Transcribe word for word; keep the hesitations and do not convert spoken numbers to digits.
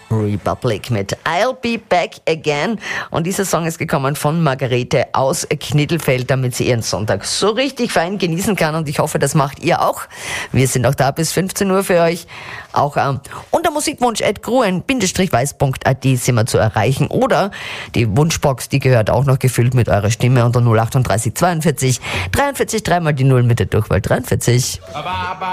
Republic mit I'll Be Back Again. Und dieser Song ist gekommen von Margarete aus Knittelfeld, damit sie ihren Sonntag so richtig fein genießen kann. Und ich hoffe, das macht ihr auch. Wir sind auch da bis fünfzehn Uhr für euch. Auch ähm, unter musikwunsch at gruen weiß punkt a t sind wir zu erreichen. Oder die Wunschbox, die gehört auch noch gefüllt mit eurer Stimme unter null achtunddreißig zweiundvierzig dreiundvierzig dreimal die Null mit der Durchwahl dreiundvierzig.